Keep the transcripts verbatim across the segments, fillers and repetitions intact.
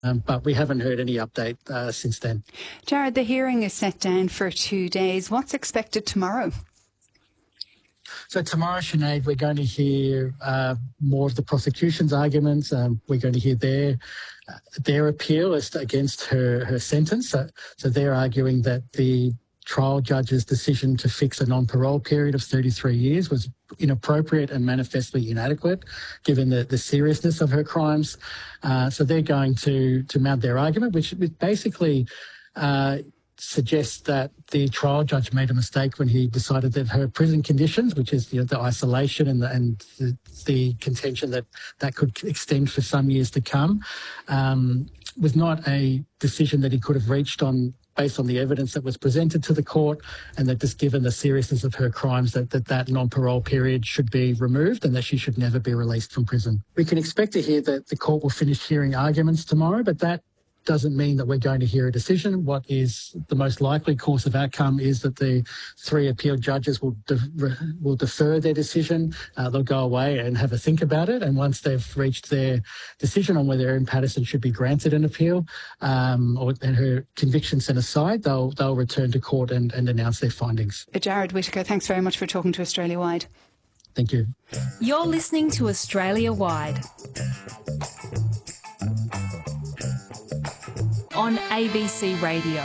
Um, but we haven't heard any update uh, since then. Jared, the hearing is set down for two days. What's expected tomorrow? So tomorrow, Sinead, we're going to hear uh, more of the prosecution's arguments. Um, we're going to hear their uh, their appeal as to, against her, her sentence. So, so they're arguing that the trial judge's decision to fix a non-parole period of thirty-three years was inappropriate and manifestly inadequate, given the, the seriousness of her crimes. Uh, so they're going to, to mount their argument, which basically uh, suggests that the trial judge made a mistake when he decided that her prison conditions, which is, you know, the isolation and the, and the, the contention that that could extend for some years to come, um, was not a decision that he could have reached on based on the evidence that was presented to the court, and that just given the seriousness of her crimes, that that, that non-parole period should be removed and that she should never be released from prison. We can expect to hear that the court will finish hearing arguments tomorrow, but that doesn't mean that we're going to hear a decision. What is the most likely course of outcome is that the three appeal judges will de- will defer their decision. Uh, they'll go away and have a think about it. And once they've reached their decision on whether Erin Patterson should be granted an appeal um, or and her conviction set aside, they'll they'll return to court and, and announce their findings. Jared Whittaker, thanks very much for talking to Australia Wide. Thank you. You're listening to Australia Wide on A B C Radio.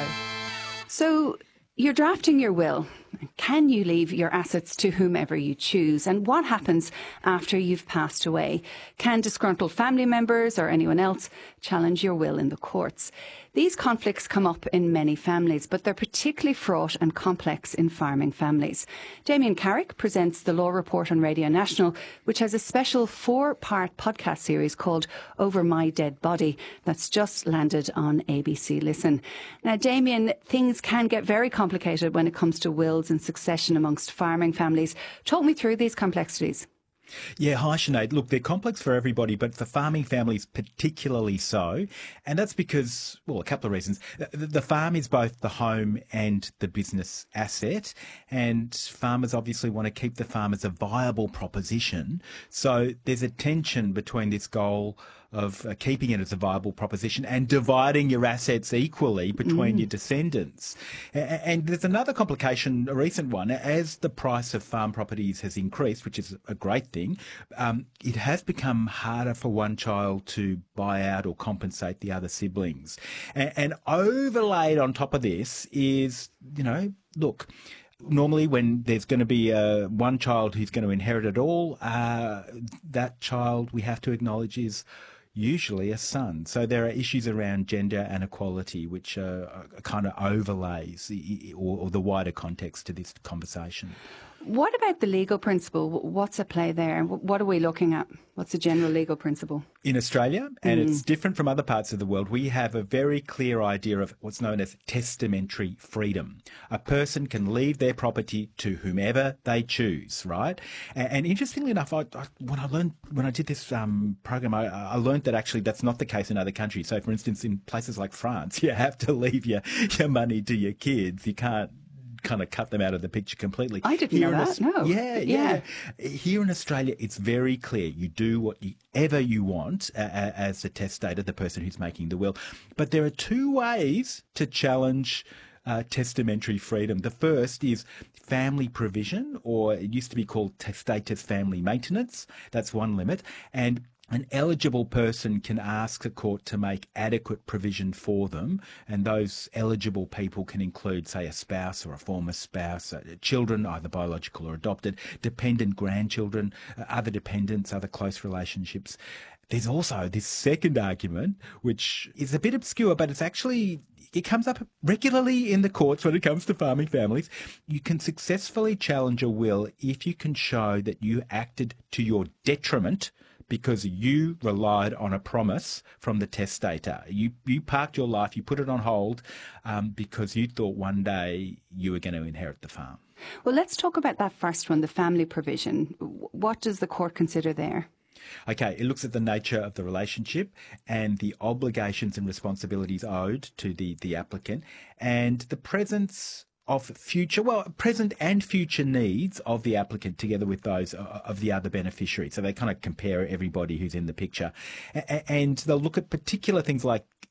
So you're drafting your will. Can you leave your assets to whomever you choose? And what happens after you've passed away? Can disgruntled family members or anyone else challenge your will in the courts? These conflicts come up in many families, but they're particularly fraught and complex in farming families. Damien Carrick presents the Law Report on Radio National, which has a special four-part podcast series called Over My Dead Body that's just landed on A B C Listen. Now, Damien, things can get very complicated when it comes to wills and succession amongst farming families. Talk me through these complexities. Yeah, hi Sinead. Look, they're complex for everybody, but for farming families particularly so. And that's because, well, a couple of reasons. The, the farm is both the home and the business asset, and farmers obviously want to keep the farm as a viable proposition. So there's a tension between this goal of uh, keeping it as a viable proposition and dividing your assets equally between mm. your descendants. A- and there's another complication, a recent one. As the price of farm properties has increased, which is a great thing, um, it has become harder for one child to buy out or compensate the other siblings. And, and overlaid on top of this is, you know, look, normally when there's going to be uh, one child who's going to inherit it all, uh, that child we have to acknowledge is usually a son. So there are issues around gender and equality which uh, kind of overlays the, or, or the wider context to this conversation. What about the legal principle? What's at play there? What are we looking at? What's the general legal principle? In Australia, and mm. it's different from other parts of the world, we have a very clear idea of what's known as testamentary freedom. A person can leave their property to whomever they choose, right? And, and interestingly enough, I, I, when I learned, when I did this um, program, I, I learned that actually that's not the case in other countries. So, for instance, in places like France, you have to leave your, your money to your kids. You can't kind of cut them out of the picture completely. I didn't Here know in that, Aus- no. Yeah, yeah, yeah. Here in Australia, it's very clear. You do whatever you want uh, as the testator, the person who's making the will. But there are two ways to challenge uh, testamentary freedom. The first is family provision, or it used to be called testator's family maintenance. That's one limit. And an eligible person can ask the court to make adequate provision for them, and those eligible people can include, say, a spouse or a former spouse, uh, children, either biological or adopted, dependent grandchildren, uh, other dependents, other close relationships. There's also this second argument, which is a bit obscure, but it's actually, it comes up regularly in the courts when it comes to farming families. You can successfully challenge a will if you can show that you acted to your detriment because you relied on a promise from the testator. You you parked your life, you put it on hold um, because you thought one day you were going to inherit the farm. Well, let's talk about that first one, the family provision. What does the court consider there? Okay, it looks at the nature of the relationship and the obligations and responsibilities owed to the, the applicant and the presence of future, well, present and future needs of the applicant together with those of the other beneficiary. So they kind of compare everybody who's in the picture. And they'll look at particular things like